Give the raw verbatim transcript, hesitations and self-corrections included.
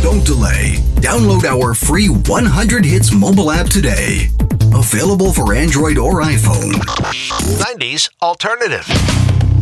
Don't delay. Download our free one hundred Hits mobile app today. Available for Android or iPhone. nineties Alternative.